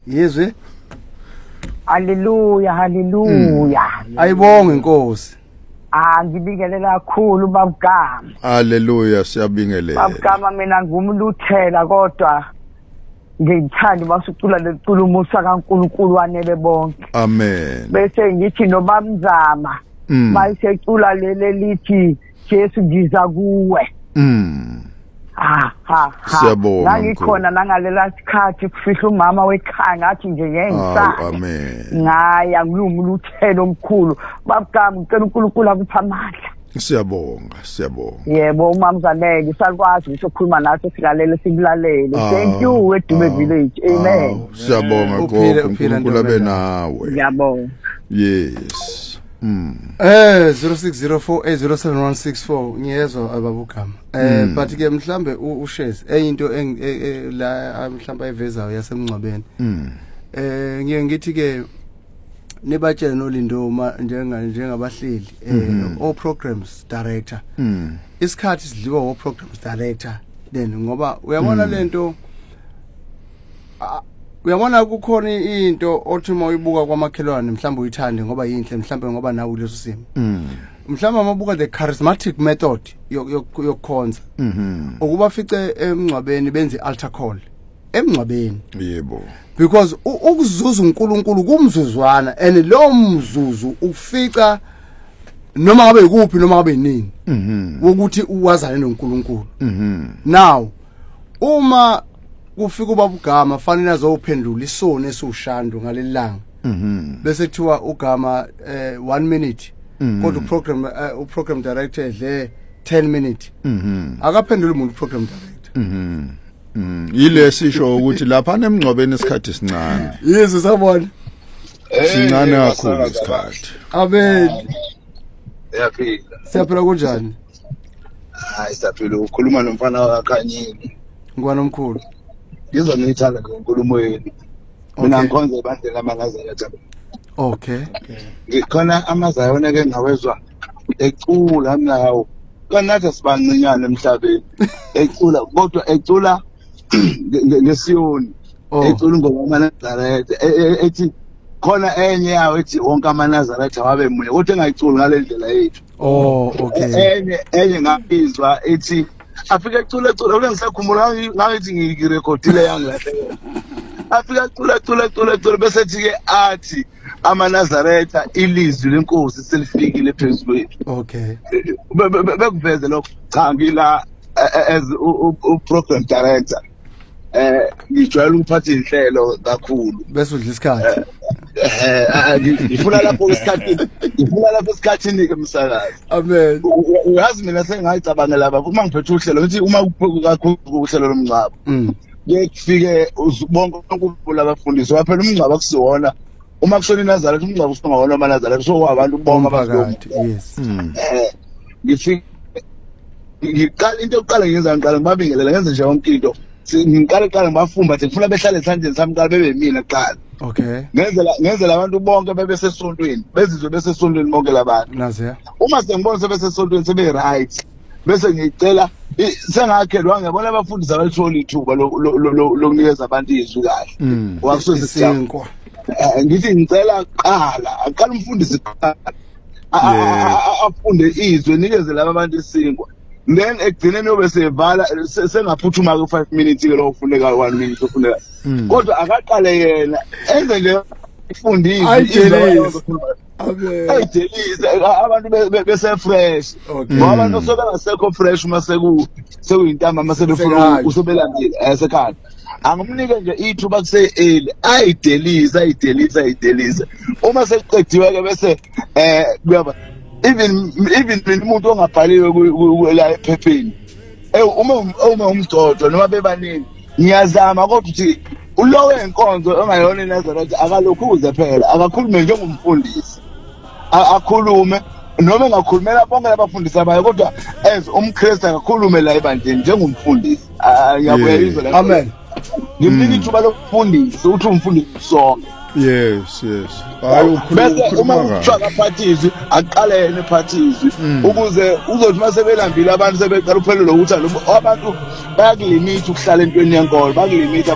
Yezwe? Haleluya, haleluya. Ayibonge Nkosi. Ngibingelela kakhulu babugama. Haleluya, siyabingelela. Babugama mina ngumluthela kodwa ngithanda basucula lecula umusa kaNkulunkulu wanele bonke. Amen. Bese ngithi nobamzama mayisecula lele lithi Jesu ngiza kuwe. Siyabonga. Ngikhona nangalela sikhathi kufihla umama wekhaya ngathi nje ngengisana. Amen. Ngaya ngiyumluthelo omkhulu. Babugama ngicela uNkulunkulu akupha amandla. Siyabonga. Yebo umamzanele salukwazi ukukhuluma nathi silalele sikulalele. Thank you Edume Village. Amen. Siyabonga uNkulunkulu abe nawe. Ngiyabonga. Yes. 0604807164 ngiyezwa ababugama. But ke mhlambe uShares eyinto la mhlamba evezayo yasemncwabeni. Ngiye ngithi ke nibatshele noLindo njengabahleli o programs director. Isikhathi sidliwa o programs director then ngoba uyabona lento uyabona kukhona into othi uma uyibuka kwamakhelwane mhlawumbe uyithande ngoba yinhle mhlawumbe ngoba nawe kuleso simo mhlawumbe amabuka the charismatic method yokukhonza ukuba fice emncwabeni benze altar call emncwabeni yebo because ukuzuza uNkulunkulu kumzuzwana and lo mzuzu ufica noma ngabe ikuphi noma ngabe yini ukuthi uwazane noNkulunkulu now uma ufika ubabugama fanele azophendula isona esushando ngalelanga bese kuthiwa ugama 1 minute kodwa uprogram director edle 10 minutes akaphendula umuntu program director yile sisho ukuthi lapha emncwabeni isikhathi sincane Yesu sabona sincane kakhulu isikhathi amen yaphila siyaphila kunjani hayi siyaphila ukhuluma nomfana waKhanyeni ngwana omkhulu ngizwa ngithanda ngenkulumo yenu mina ngikhonza ibandla lamaNazaretha okay ngikhona amazayona ke ngawezwa ecula nawo kanathi sibancinyane emhlabeni ecula kodwa ecula ngesiyoni ecula ngoma amaNazaretha ethi khona enye yawo ethi wonke amaNazaretha wabe munye kodwa engayiculi ngalendlela yethu okay enye ngabizwa ethi afika ecula ule ngisakhumbula ngathi ngirekhodile yangilahle afika ecula bese thi-ke athi amaNazaretha ilizwi lenkosi selifikile phezulu okay bekuveze lokho cha ngila as program director ngijwayele ukuphatha inhlelo kakhulu bese udla isikhathi ngifuna lapho esikhathini ke umsakazi amen uyazi mina sengayicabangela lapha uma ngiphethe uhlelo ngithi uma kakhulu uhlelo lomncwabo ngeke bonke uNkulunkulu abafundisi waphela umncwabo akusiwona uma kushona iNazaretha umncwabo usingawona amaNazaretha so abantu bonke abaphakathi yes ngifike ngiqala into yokuqala ngiqala ngibabingelela ngenze nje yonke into ngiqala ngibafumba nje ngifuna behlale esandleni sami qala bebe mina kuqala okay ngenzela abantu bonke bebe sesontweni bezizwe besesontweni bonke labantu naziya uma sengibona sebesesontweni sebe right bese ngicela sengakhelwa ngiyabona abafundisi abalithola ithuba lokunikeza abantu izwi kahle wakusesinkwa ngithi ngicela aqala umfundisi qala afunde izwi nikeze laba abantu isinkwa then ekugcineni yobe sevala sengaphuthuma ku 5 minutes ke lo ufuneka 1 minute ufuneka kodwa akaqale yena enze nje ifundise ayidelise abantu bese fresh ngoba abantu sobengasekho fresh uma sekuyintamba masebefuna usobelambile esekhaya angumnike nje ithuba kuse early ayidelise uma seqediwe ke bese kuyaba even umuntu ongabhaliwe la ephepheni uma umgcodo noma bebaningi ngiyazama kodwa uthi ulowe enkonzo ongayona iNazaretha akalokhuze phela akakhulume njengomfundisi akhulume noma engakhulumela bonke abafundisi abayo kodwa as umKristu akakhulume la ebandleni njengomfundisi ngiyabuyizwa la amen ngimnika ithuba lokufundisa uthi umfundisi sonke yes hayi ukhuluma ngaphathizwi aqale yena ephathizwi ukuze uzothi masebelambile abantu sebeqala uphelelo ukuthi abantu bayakulimit ukuhlala entweni yenkolo bakulimit